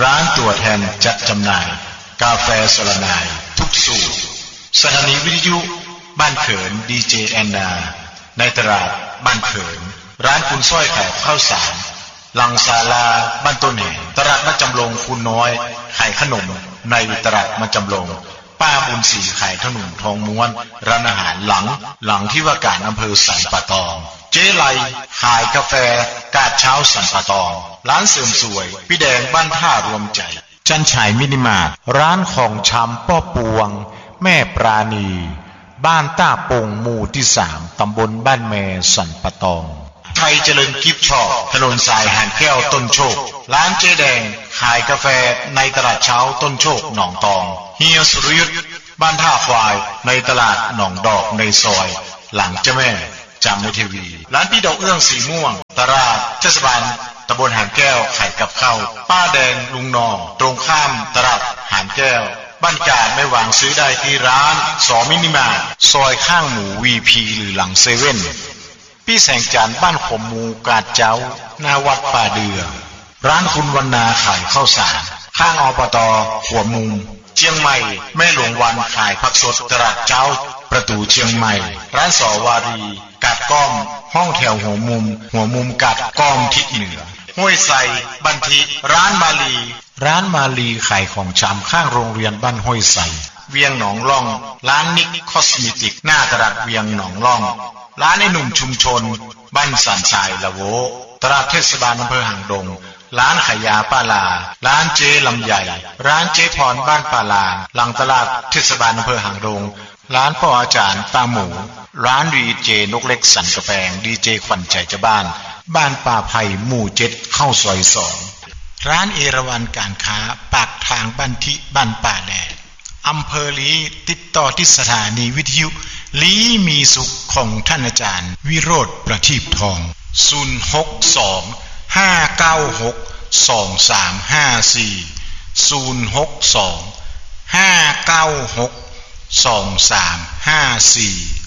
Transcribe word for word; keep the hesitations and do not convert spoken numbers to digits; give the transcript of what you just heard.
ร้านตัวแทนจัดจำหน่ายกาแฟสลนายทุกสูตรสถานีวิทยุบ้านเขินดีเจแอนนาในตลาดบ้านเขินร้านคุณส้อยไข่ข้าวสารหลังศาลาบ้านต้นแห่งตลาดมัดจำลงคุณน้อยขายขนมในตลาดมัดจำลงป้าบุญศรีขายขนมทองม้วนร้านอาหารหลังหลังที่ว่าการอำเภอสันป่าตองเจ๊ไลขายกาแฟกาดเช้าสันป่าตองร้านเสริมสวยพี่แดงบ้านท่ารวมใจจันฉายมินิมาร์ทร้านของชำป้อปวงแม่ปราณีบ้านต้าปงหมู่ที่สามตำบลบ้านแม่สันป่าตองไทยเจริญกิฟต์ช็อปถนนสายหานแก้วต้นโชคร้านเจ๊แดงขายกาแฟในตลาดเช้าต้นโชคหนองตองเฮียสุรยุทธบ้านท่าควายในตลาดหนองดอกในซอยหลังเจ้าแม่จำในทีวีร้านพี่ดอกเอื้องสีม่วงตลาดเทศบาลตำบลหานแก้วขายกับข้าวป้าแดงลุงนองตรงข้ามตลาดหานแก้วบ้านกาดไม่วางซื้อได้ที่ร้านสอมินิมาร์ทซอยข้างหมูวีพีหรือหลังเซเว่นพี่แสงจันทร์บ้านขมมูกาดเจ้าหน้าวัดป่าเดือร้านคุณวรรณาขายข้าวสารข้างอบต.หัวมุมเชียงใหม่แม่หลวงวันขายผักสดตลาดเจ้าประตูเชียงใหม่ร้านสอวารีกาดก้อมห้องแถวหัวมุมหัวมุมกาดก้อมทิศเหนือห้วยไซบันทิร้านมาลีร้านมาลีขายของชำข้างโรงเรียนบ้านห้วยไซเวียงหนองล่องร้านนิกคอสเมติกหน้าตลาดเวียงหนองล่องร้านไอ้หนุ่มชุมชนบ้านสันทรายละโวตลาดเทศบาลอำเภอหางดงร้านขายยาป้าลาร้านเจ๊ลำใหญ่ร้านเจ๊พรบ้านป้าลาหลังตลาดเทศบาลอำเภอหางดงร้านพ่ออาจารย์ตาหมูร้านดีเจนกเล็กสันกระแปงดีเจขวัญใจเจ้าบ้านบ้านป่าไผ่หมู่เจ็ดเข้าซอยสองร้านเอราวัณการค้าปากทางบ้านทิบ้านป่าแดดอำเภอลีติดต่อที่สถานีวิทยุลีมีสุขของท่านอาจารย์วิโรธประทีปทองศูนย์ หก สอง ห้า เก้า หก สอง สาม ห้า สี่ ศูนย์ หก สอง ห้า เก้า หก สอง สาม ห้า สี่